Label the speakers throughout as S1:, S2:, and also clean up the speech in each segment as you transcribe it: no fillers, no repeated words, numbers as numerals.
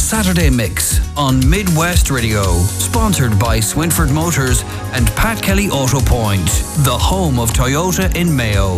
S1: Saturday Mix on Midwest Radio, sponsored by Swinford Motors and Pat Kelly Auto Point, the home of Toyota in Mayo.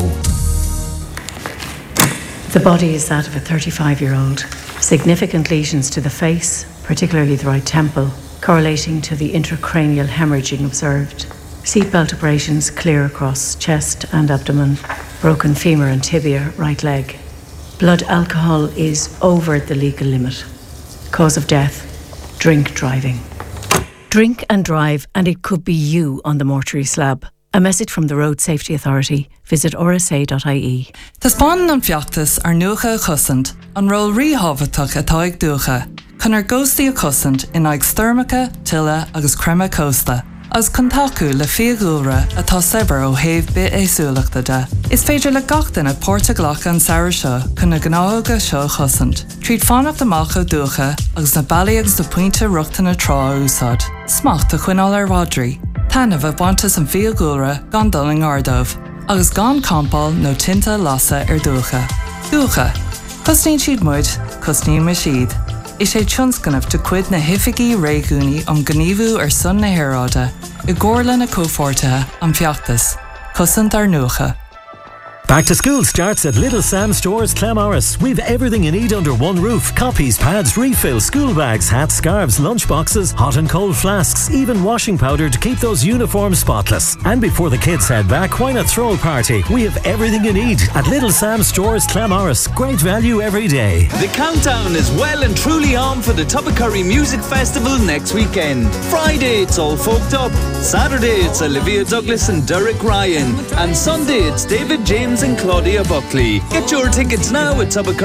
S2: The body is that of a 35-year-old. Significant lesions to the face, particularly the right temple, correlating to the intracranial hemorrhaging observed. Seatbelt abrasions clear across chest and abdomen. Broken femur and tibia, right leg. Blood alcohol is over the legal limit. Cause of death, drink driving. Drink and drive, and it could be you on the mortuary slab. A message from the Road Safety Authority. Visit rsa.ie.
S3: Tá spáin an fiachtas ar nuacha a chusant, an ról ríhabhatach atá ag dúcha, chun ar ghóstaí a chusant in ag styrmacha, tilla agus crema costa. As contacu le fiagúra atá sebar ó héh bit éasúlachta de. Is féidir le gachtain a Portaglach an saoir seo chun na gnága seo chusant. Tríd fánach amach ó dúcha agus na bailíags do puinte ruachta na trá úsad. Smacht a chuinál ar Rodri. Tanamh a bhaintas an fiagúra gan dul an ardómh, agus gan campáil nó tinta lasa ar dúcha. Dúcha. Cosníonn siad muid, cosníonn me siad. Is sé tionscanmh de cuid na hifigií réigúnaí am gníomhú ar son na hairáide, I gcomharla na cófortathe an fiachtas, cosant ar nuacha.
S4: Back to school starts at Little Sam Stores Clamorris. We've everything you need under one roof. Copies, pads, refills, school bags, hats, scarves, lunch boxes, hot and cold flasks, even washing powder to keep those uniforms spotless. And before the kids head back, why not throw a party? We have everything you need at Little Sam Stores Clamorris. Great value every day.
S5: The countdown is well and truly on for the Tubbacurry Music Festival next weekend. Friday it's All Folked Up. Saturday it's Olivia Douglas and Derek Ryan. And Sunday it's David James and Claudia Buckley. Get your tickets now at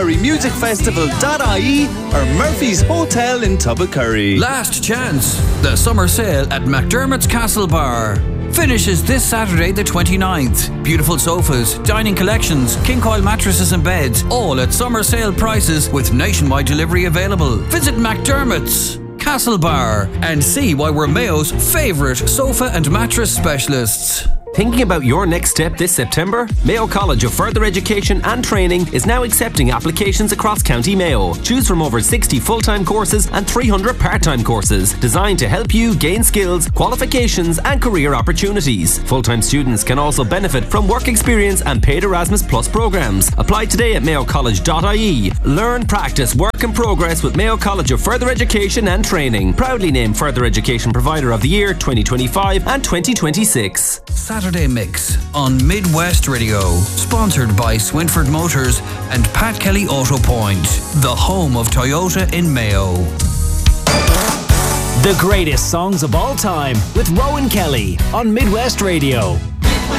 S5: tubbacurrymusicfestival.ie or Murphy's Hotel in Tubbacurry.
S1: Last chance. The summer sale at McDermott's Castle Bar finishes this Saturday the 29th. Beautiful sofas, dining collections, king coil mattresses and beds, all at summer sale prices with nationwide delivery available. Visit McDermott's Castle Bar and see why we're Mayo's favourite sofa and mattress specialists.
S6: Thinking about your next step this September? Mayo College of Further Education and Training is now accepting applications across County Mayo. Choose from over 60 full-time courses and 300 part-time courses designed to help you gain skills, qualifications and career opportunities. Full-time students can also benefit from work experience and paid Erasmus Plus programs. Apply today at mayocollege.ie. Learn, practice, work and progress with Mayo College of Further Education and Training. Proudly named Further Education Provider of the Year 2025 and 2026.
S1: Saturday Mix on Midwest Radio, sponsored by Swinford Motors and Pat Kelly Auto Point, the home of Toyota in Mayo.
S7: The greatest songs of all time with Rowan Kelly on Midwest Radio.